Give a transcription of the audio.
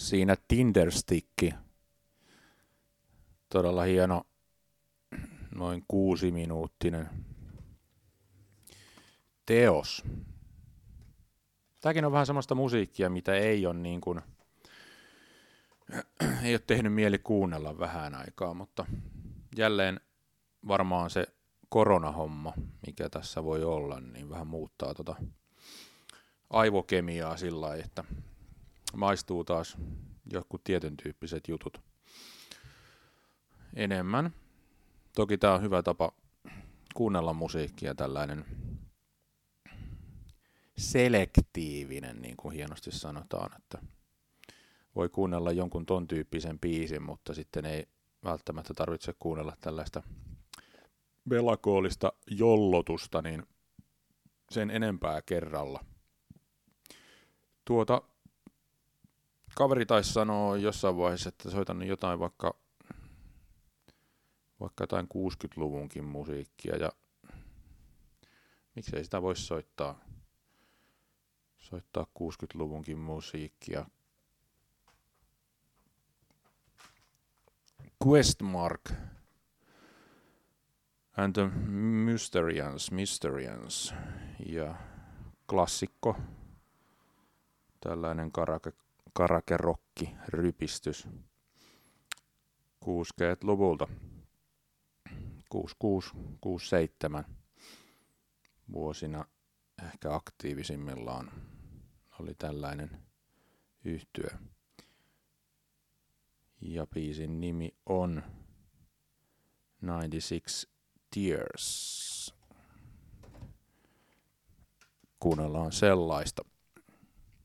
Siinä Tinderstick, todella hieno, noin 6-minuuttinen teos. Tämäkin on vähän semmoista musiikkia, mitä ei ole niin kuin, ei ole tehnyt mieli kuunnella vähän aikaa, mutta jälleen varmaan se koronahomma, mikä tässä voi olla, niin vähän muuttaa tota aivokemiaa sillä lailla, että maistuu taas jotkut tietyn tyyppiset jutut enemmän. Toki tää on hyvä tapa kuunnella musiikkia, tällainen selektiivinen, niin kuin hienosti sanotaan, että voi kuunnella jonkun ton tyyppisen biisin, mutta sitten ei välttämättä tarvitse kuunnella tällaista melakoolista jollotusta, niin sen enempää kerralla. Kaveri taisi sanoa jossain vaiheessa, että soitan jotain vaikka jotain 60-luvunkin musiikkia, ja miksei sitä voisi soittaa 60-luvunkin musiikkia. Questmark and the Mysterians ja klassikko, tällainen karakerokki rypistys 60-luvulta, 66-67 vuosina ehkä aktiivisimmillaan oli tällainen yhtye. Ja biisin nimi on 96 Tears. Kuunnellaan sellaista.